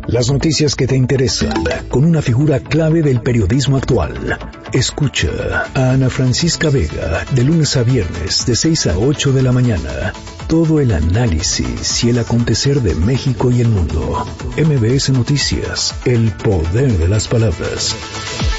Las noticias que te interesan, con una figura clave del periodismo actual. Escucha a Ana Francisca Vega, de lunes a viernes, de 6 a 8 de la mañana. Todo el análisis y el acontecer de México y el mundo. MBS Noticias, el poder de las palabras.